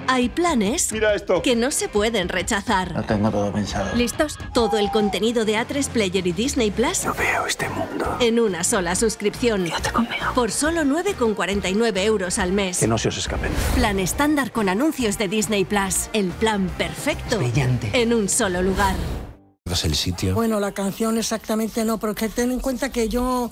Hay planes Mira esto. que no se pueden rechazar. Lo tengo todo pensado. ¿Listos? Todo el contenido de A3 Player y Disney Plus No veo este mundo. en una sola suscripción. Quédate conmigo. Por solo 9,49 euros al mes. Que no se os escapen. Plan estándar con anuncios de Disney Plus. El plan perfecto. Brillante. En un solo lugar. ¿Recuerdas el sitio? Bueno, la canción exactamente no, pero que ten en cuenta que yo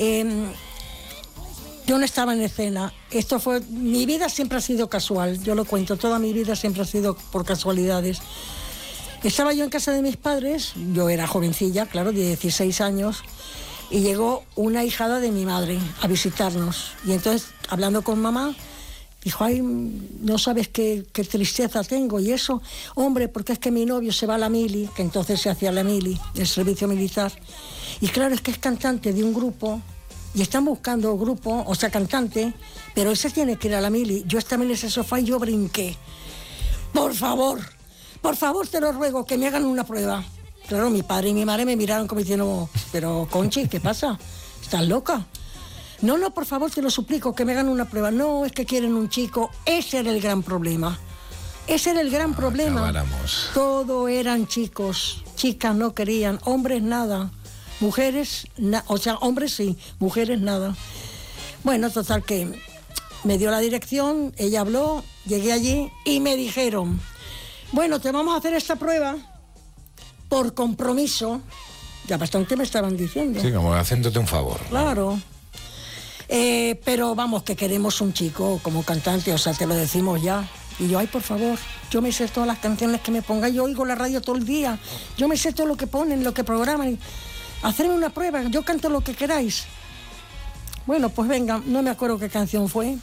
no estaba en escena. Mi vida siempre ha sido casual, yo lo cuento, toda mi vida siempre ha sido por casualidades. Estaba yo en casa de mis padres, yo era jovencilla, claro, de 16 años, y llegó una ahijada de mi madre a visitarnos. Y entonces, hablando con mamá, dijo, ay, no sabes qué tristeza tengo y eso. Hombre, porque es que mi novio se va a la mili, que entonces se hacía la mili, el servicio militar. Y claro, es que es cantante de un grupo y están buscando grupo, o sea, cantante, pero ese tiene que ir a la mili. Yo estaba en ese sofá y yo brinqué. Por favor, te lo ruego, que me hagan una prueba. Claro, mi padre y mi madre me miraron como diciendo, pero Conchi, ¿qué pasa? ¿Estás loca? No, por favor, te lo suplico, que me hagan una prueba. No, es que quieren un chico. Ese era el gran problema. Ese era el gran problema. Acabáramos. Todo eran chicos. Chicas no querían. Hombres nada. Mujeres, o sea, hombres sí. Mujeres nada. Bueno, total que me dio la dirección, ella habló, llegué allí y me dijeron, bueno, te vamos a hacer esta prueba por compromiso. Ya bastante me estaban diciendo. Sí, como haciéndote un favor. Claro. Pero vamos, que queremos un chico como cantante, o sea, te lo decimos ya. Y yo, ay, por favor, yo me sé todas las canciones que me pongan, yo oigo la radio todo el día, yo me sé todo lo que ponen, lo que programan. Hacerme una prueba, yo canto lo que queráis. Bueno, pues venga, no me acuerdo qué canción fue.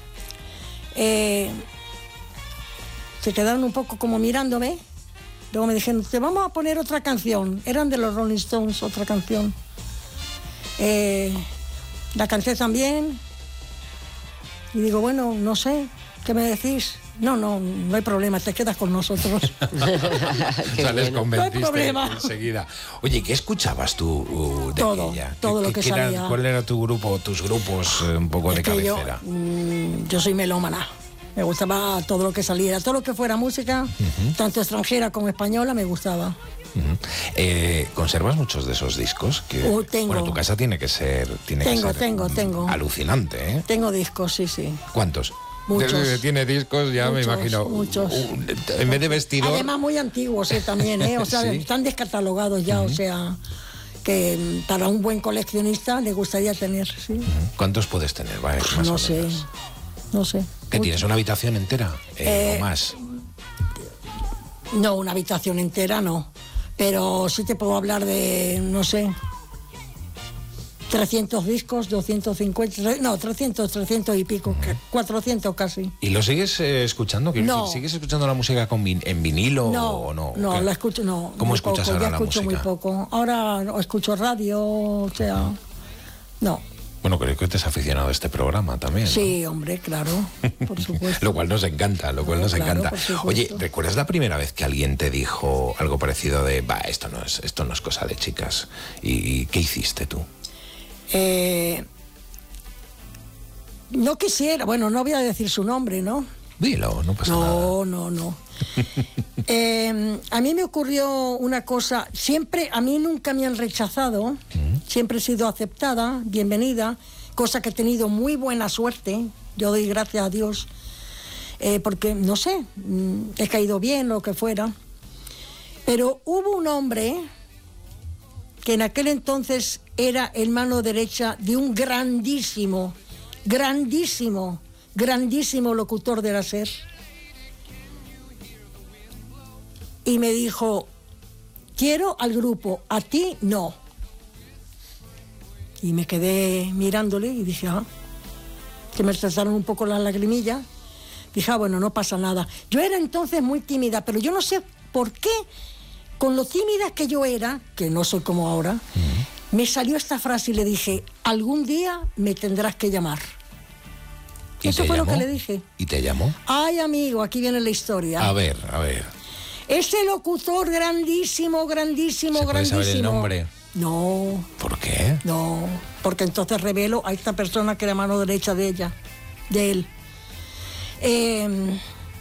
Se quedaron un poco como mirándome. Luego me dijeron, te vamos a poner otra canción. Eran de los Rolling Stones, otra canción. La canté también. Y digo, bueno, no sé, ¿qué me decís? No hay problema, te quedas con nosotros. Sales convenciste No hay problema. enseguida. Oye, ¿qué escuchabas tú de Todo, ella? todo lo que salía. ¿Cuál era tu grupo, tus grupos un poco de cabecera? Yo soy melómana. Me gustaba todo lo que saliera, todo lo que fuera música, tanto extranjera como española, me gustaba. ¿Conservas muchos de esos discos? Tengo. Bueno, tu casa tiene que ser Tengo. Alucinante, ¿eh? Tengo discos, sí. ¿Cuántos? Muchos. Tiene discos, ya Muchos, me imagino. muchos. En vez de vestidor. Además muy antiguos también, o sea, ¿Sí? están descatalogados ya, o sea, que para un buen coleccionista le gustaría tener, sí. ¿Cuántos puedes tener? Más No o sé, menos. no sé. ¿Qué tienes? ¿Una habitación entera? ¿O más? No, una habitación entera no, pero sí te puedo hablar de, no sé, 300 discos, 250, no, 300 y pico, 400 casi. ¿Y lo sigues escuchando? Quiero No. decir, ¿sigues escuchando la música en vinilo o no? No, ¿Qué? la escucho, no. ¿Cómo muy escuchas poco, ahora ya la escucho música? muy poco. Ahora escucho radio, o sea, no. Bueno, creo que te has aficionado a este programa también, ¿no? Sí, hombre, claro, por supuesto. Lo cual nos encanta, Claro, por supuesto. Oye, ¿recuerdas la primera vez que alguien te dijo algo parecido de, esto no es cosa de chicas? ¿Y qué hiciste tú? No quisiera, bueno, no voy a decir su nombre, ¿no? Dilo, no pasa nada. No. A mí me ocurrió una cosa, a mí nunca me han rechazado, siempre he sido aceptada, bienvenida, cosa que he tenido muy buena suerte, yo doy gracias a Dios, porque, no sé, he caído bien, lo que fuera, pero hubo un hombre que en aquel entonces era el mano derecha de un grandísimo locutor de la SER. Y me dijo, quiero al grupo, a ti no. Y me quedé mirándole y dije, que me trataron un poco las lagrimillas. Dije, bueno, no pasa nada. Yo era entonces muy tímida, pero yo no sé por qué, con lo tímida que yo era, que no soy como ahora, me salió esta frase y le dije, algún día me tendrás que llamar. ¿Y Eso te fue llamó? lo que le dije. ¿Y te llamó? Ay, amigo, aquí viene la historia. A ver. Ese locutor grandísimo. ¿Se puede saber el nombre? No, ¿Por qué? no, porque entonces revelo a esta persona que era mano derecha de él.